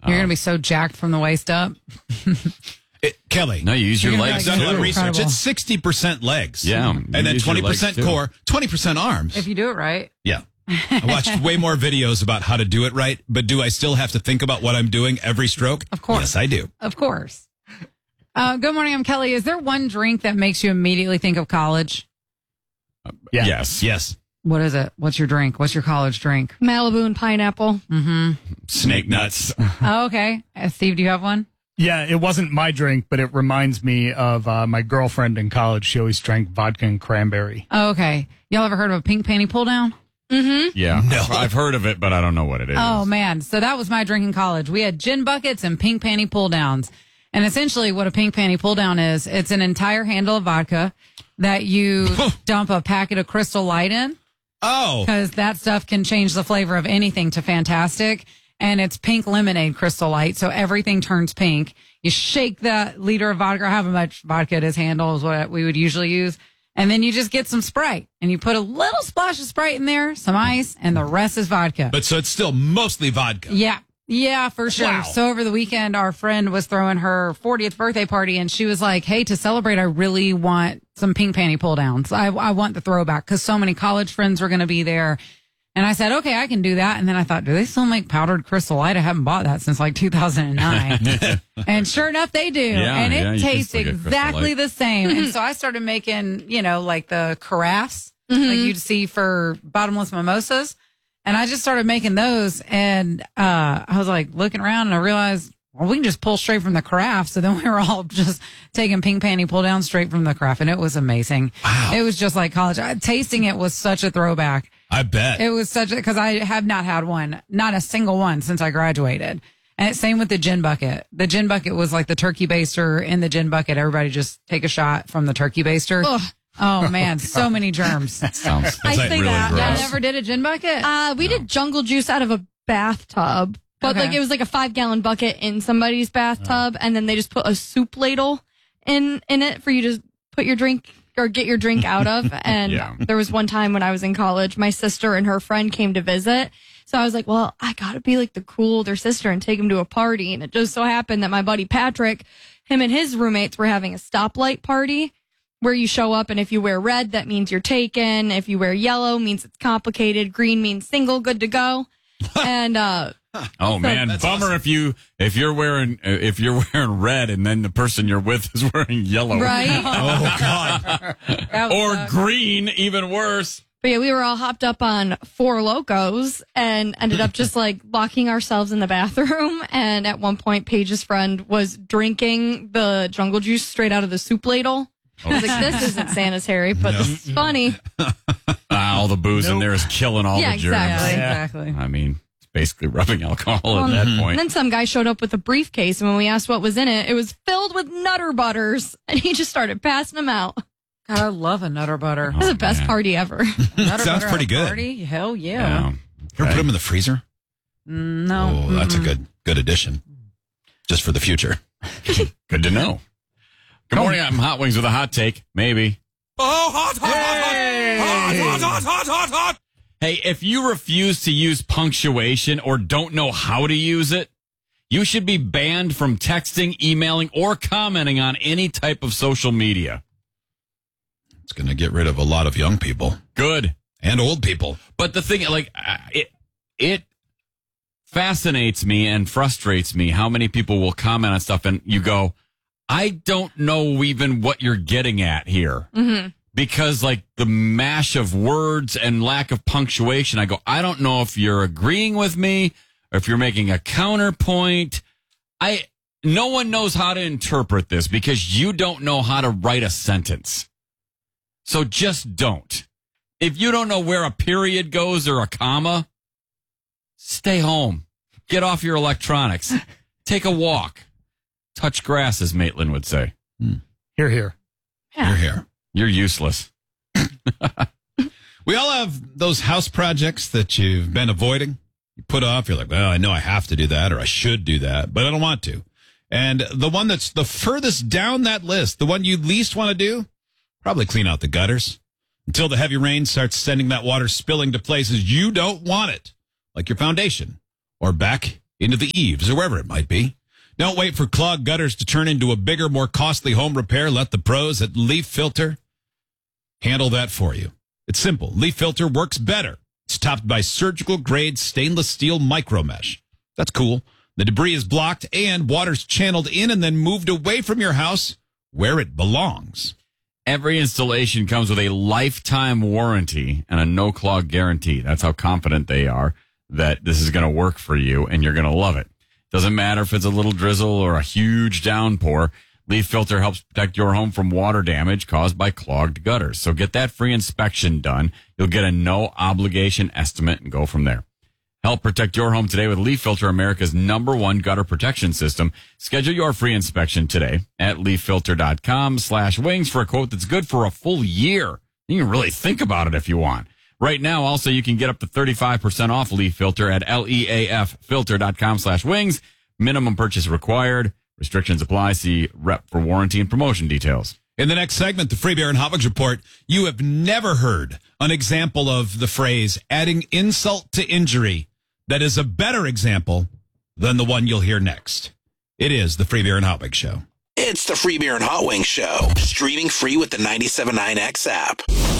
You're going to be so jacked from the waist up. Kelly. No, you use your legs. I've done a lot of too. research. It's 60% legs. Yeah. And then use your 20% legs, too. core, 20% arms. If you do it right. Yeah. I watched way more videos about how to do it right, but do I still have to think about what I'm doing every stroke? Of course. Yes, I do. Of course. Good morning, I'm Kelly. Is there one drink that makes you immediately think of college? Yeah. Yes. Yes. What is it? What's your drink? What's your college drink? Malibu and pineapple. Snake nuts. Oh, okay. Steve, do you have one? Yeah, it wasn't my drink, but it reminds me of my girlfriend in college. She always drank vodka and cranberry. Oh, okay. Y'all ever heard of a pink panty pull down? Yeah. No. I've heard of it, but I don't know what it is. Oh, man. So that was my drink in college. We had gin buckets and pink panty pull downs. And essentially what a pink panty pull down is, it's an entire handle of vodka that you dump a packet of Crystal Light in. Oh. Because that stuff can change the flavor of anything to fantastic. And it's pink lemonade Crystal Light, so everything turns pink. You shake that liter of vodka, however much vodka it is, handle is what we would usually use. And then you just get some Sprite. And you put a little splash of Sprite in there, some ice, and the rest is vodka. But so it's still mostly vodka. Yeah. Yeah, for sure. Wow. So over the weekend, our friend was throwing her 40th birthday party, and she was like, hey, to celebrate, I really want some pink panty pull downs. I want the throwback because so many college friends were going to be there. And I said, okay, I can do that. And then I thought, do they still make powdered Crystal Light? I haven't bought that since like 2009. And sure enough, they do. Yeah, and yeah, it you can tastes still get Crystal exactly Light. the same. And so I started making, like the carafes, like you'd see for bottomless mimosas. And I just started making those. And I was like looking around and I realized, well, we can just pull straight from the carafe. So then we were all just taking pink panty pull down straight from the carafe. And it was amazing. Wow. It was just like college. Tasting it was such a throwback. I bet. It was because I have not had one, not a single one since I graduated. And same with the gin bucket. The gin bucket was like the turkey baster in the gin bucket. Everybody just take a shot from the turkey baster. Ugh. Oh man, so many germs. Sounds I like say really that. gross. Y'all never did a gin bucket? We did jungle juice out of a bathtub, but Okay. like it was like a 5-gallon bucket in somebody's bathtub, and then they just put a soup ladle in it for you to put your drink or get your drink out of. And Yeah. there was one time when I was in college, my sister and her friend came to visit. So I was like, well, I got to be like the cool older sister and take him to a party. And it just so happened that my buddy Patrick, him and his roommates were having a stoplight party where you show up, and if you wear red, that means you're taken. If you wear yellow, means it's complicated. Green means single, good to go. And Oh man, That's bummer awesome. if you're wearing red and then the person you're with is wearing yellow. right. Oh, God. That would Or suck. green, even worse. But yeah, we were all hopped up on Four Locos and ended up just like locking ourselves in the bathroom. And at one point, Paige's friend was drinking the jungle juice straight out of the soup ladle. I was like, this isn't sanitary, but this is funny. All the booze in there is killing all Yeah, the germs. Yeah, exactly. exactly. I mean, it's basically rubbing alcohol at that And point. then some guy showed up with a briefcase, and when we asked what was in it, it was filled with Nutter Butters, and he just started passing them out. God, I love a Nutter Butter. It was the best man. party ever. Nutter Sounds Butter pretty at a good. Party? Hell yeah. Yeah. You ever put them in the freezer? No. Oh, that's a good addition. Just for the future. Good to know. Good morning. I'm Hot Wings with a hot take. Maybe. Oh, hot, hot. Hey, if you refuse to use punctuation or don't know how to use it, you should be banned from texting, emailing, or commenting on any type of social media. It's going to get rid of a lot of young people Good. and old people. But the thing, it fascinates me and frustrates me how many people will comment on stuff and you go, I don't know even what you're getting at here. Mm-hmm. Because like the mash of words and lack of punctuation, I go, I don't know if you're agreeing with me or if you're making a counterpoint. No one knows how to interpret this because you don't know how to write a sentence. So just don't. If you don't know where a period goes or a comma, stay home. Get off your electronics. Take a walk. Touch grass, as Maitland would say. Here, here. You're here. You're useless. We all have those house projects that you've been avoiding. You put off, you're like, well, I know I have to do that or I should do that, but I don't want to. And the one that's the furthest down that list, the one you least want to do, probably clean out the gutters until the heavy rain starts sending that water spilling to places you don't want it, like your foundation or back into the eaves or wherever it might be. Don't wait for clogged gutters to turn into a bigger, more costly home repair. Let the pros at Leaf Filter handle that for you. It's simple. Leaf Filter works better. It's topped by surgical-grade stainless steel micro mesh. That's cool. The debris is blocked and water's channeled in and then moved away from your house where it belongs. Every installation comes with a lifetime warranty and a no-clog guarantee. That's how confident they are that this is going to work for you and you're going to love it. Doesn't matter if it's a little drizzle or a huge downpour. Leaf Filter helps protect your home from water damage caused by clogged gutters. So get that free inspection done. You'll get a no-obligation estimate and go from there. Help protect your home today with Leaf Filter, America's #1 gutter protection system. Schedule your free inspection today at leaffilter.com/wings for a quote that's good for a full year. You can really think about it if you want. Right now, also, you can get up to 35% off Leaf Filter at leaffilter.com/wings. Minimum purchase required. Restrictions apply. See rep for warranty and promotion details. In the next segment, the Free Beer and Hot Wings Report, you have never heard an example of the phrase adding insult to injury that is a better example than the one you'll hear next. It is the Free Beer and Hot Wings Show. It's the Free Beer and Hot Wings Show. Streaming free with the 97.9X app.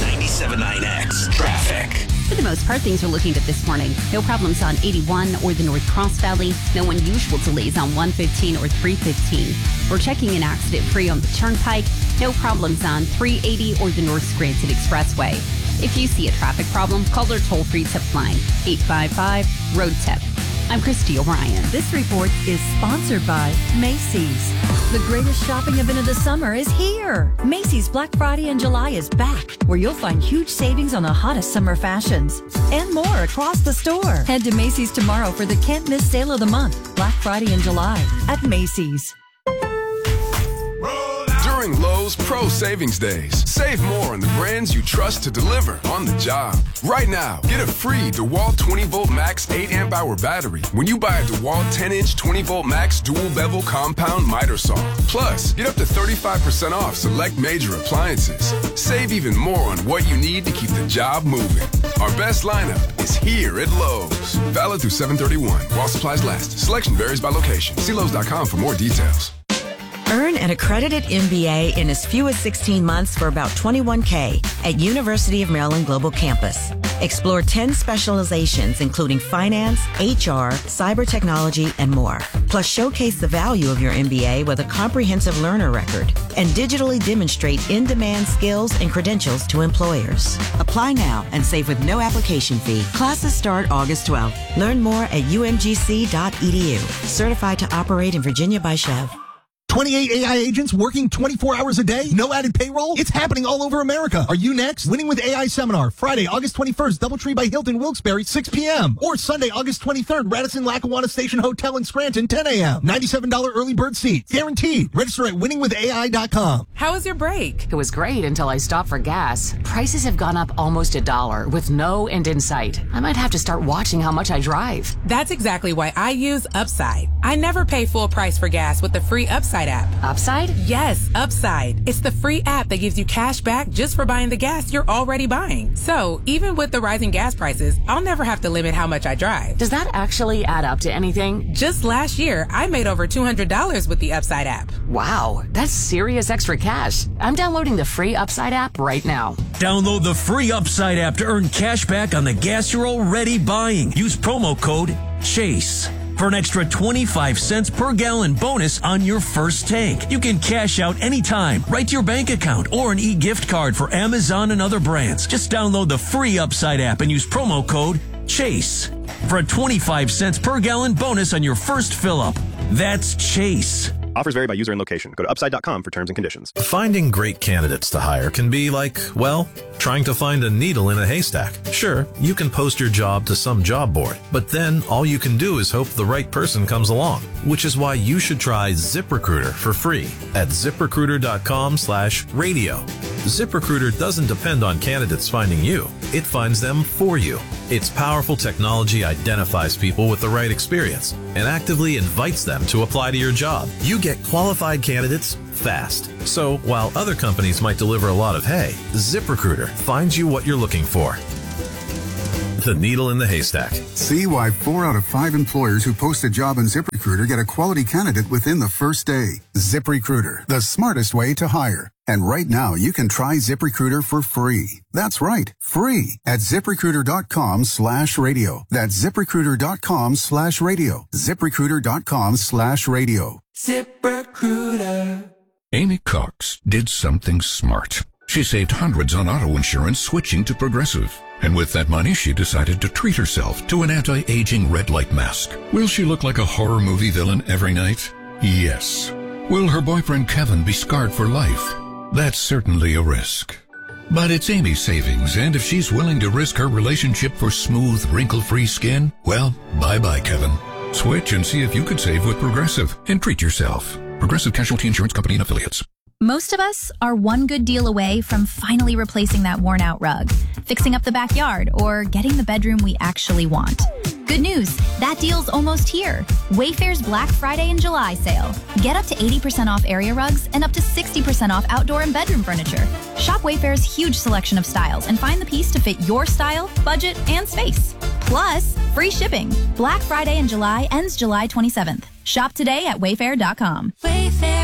97.9X Traffic. For the most part, things are looking good this morning. No problems on 81 or the North Cross Valley. No unusual delays on 115 or 315. We're checking an accident-free on the Turnpike. No problems on 380 or the North Scranton Expressway. If you see a traffic problem, call their toll-free tip line, 855-ROAD-TIP. I'm Christy O'Brien. This report is sponsored by Macy's. The greatest shopping event of the summer is here. Macy's Black Friday in July is back, where you'll find huge savings on the hottest summer fashions and more across the store. Head to Macy's tomorrow for the can't miss sale of the month, Black Friday in July at Macy's. During Lowe's Pro Savings Days, save more on the brands you trust to deliver on the job. Right now, get a free DeWalt 20-volt max 8-amp-hour battery when you buy a DeWalt 10-inch 20-volt max dual-bevel compound miter saw. Plus, get up to 35% off select major appliances. Save even more on what you need to keep the job moving. Our best lineup is here at Lowe's. Valid through 7/31 while supplies last. Selection varies by location. See Lowe's.com for more details. Earn an accredited MBA in as few as 16 months for about $21K at University of Maryland Global Campus. Explore 10 specializations, including finance, HR, cyber technology, and more. Plus, showcase the value of your MBA with a comprehensive learner record and digitally demonstrate in-demand skills and credentials to employers. Apply now and save with no application fee. Classes start August 12th. Learn more at umgc.edu. Certified to operate in Virginia by Chev. 28 AI agents working 24 hours a day? No added payroll? It's happening all over America. Are you next? Winning with AI Seminar, Friday, August 21st, Doubletree by Hilton, Wilkes-Barre, 6 p.m. Or Sunday, August 23rd, Radisson Lackawanna Station Hotel in Scranton, 10 a.m. $97 early bird seats. Guaranteed. Register at winningwithai.com. How was your break? It was great until I stopped for gas. Prices have gone up almost $1 with no end in sight. I might have to start watching how much I drive. That's exactly why I use Upside. I never pay full price for gas with the free Upside app. Upside? Yes, Upside. It's the free app that gives you cash back just for buying the gas you're already buying. So even with the rising gas prices, I'll never have to limit how much I drive. Does that actually add up to anything? Just last year, I made over $200 with the Upside app. Wow, that's serious extra cash. I'm downloading the free Upside app right now. Download the free Upside app to earn cash back on the gas you're already buying. Use promo code CHASE for an extra 25 cents per gallon bonus on your first tank. You can cash out anytime, right to your bank account, or an e-gift card for Amazon and other brands. Just download the free Upside app and use promo code CHASE for a 25 cents per gallon bonus on your first fill-up. That's CHASE. Offers vary by user and location. Go to upside.com for terms and conditions. Finding great candidates to hire can be like, well, trying to find a needle in a haystack. Sure, you can post your job to some job board, but then all you can do is hope the right person comes along, which is why you should try ZipRecruiter for free at ZipRecruiter.com/radio. ZipRecruiter doesn't depend on candidates finding you. It finds them for you. Its powerful technology identifies people with the right experience and actively invites them to apply to your job. You get qualified candidates fast. So while other companies might deliver a lot of hay, ZipRecruiter finds you what you're looking for. the needle in the haystack. See why 4 out of 5 employers who post a job on ZipRecruiter get a quality candidate within the first day. ZipRecruiter, the smartest way to hire. And right now, you can try ZipRecruiter for free. That's right, free at ZipRecruiter.com/radio. That's ZipRecruiter.com/radio. ZipRecruiter.com/radio. ZipRecruiter. Amy Cox did something smart. She saved hundreds on auto insurance switching to Progressive. And with that money, she decided to treat herself to an anti-aging red light mask. Will she look like a horror movie villain every night? Yes. Will her boyfriend Kevin be scarred for life? That's certainly a risk. But it's Amy's savings, and if she's willing to risk her relationship for smooth, wrinkle-free skin, well, bye-bye, Kevin. Switch and see if you could save with Progressive and treat yourself. Progressive Casualty Insurance Company and Affiliates. Most of us are one good deal away from finally replacing that worn-out rug, fixing up the backyard, or getting the bedroom we actually want. Good news, that deal's almost here. Wayfair's Black Friday and July sale. Get up to 80% off area rugs and up to 60% off outdoor and bedroom furniture. Shop Wayfair's huge selection of styles and find the piece to fit your style, budget, and space. Plus, free shipping. Black Friday in July ends July 27th. Shop today at wayfair.com. Wayfair.